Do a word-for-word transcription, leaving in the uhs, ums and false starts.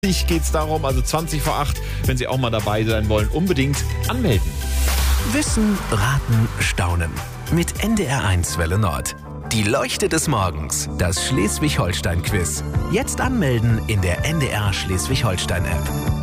Geht's darum, also zwanzig vor acht, wenn Sie auch mal dabei sein wollen, unbedingt anmelden. Wissen, raten, staunen. Mit N D R eins Welle Nord. Die Leuchte des Morgens, das Schleswig-Holstein-Quiz. Jetzt anmelden in der N D R Schleswig-Holstein-App.